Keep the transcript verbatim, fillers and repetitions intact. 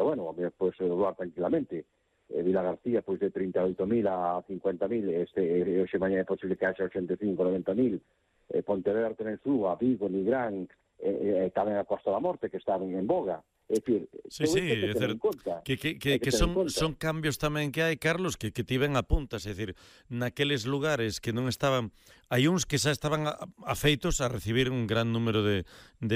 pero bueno, pois doar tranquilamente. Eh, Vila García, pois de trinta e oito mil a cincuenta mil, este, e hoxe mañá é posible que haxa ochenta e cinco, noventa mil, eh, Pontevedra tamén suba, Vigo, Nigrán, e eh, eh, tamén a Costa da Morte, que están en boga. É dicir, sí, sí, é ter que, que, que, que son, son cambios tamén que hai, Carlos, que, que ti ben apuntas, é dicir, naqueles lugares que non estaban, hai uns que xa estaban afeitos a recibir un gran número de, de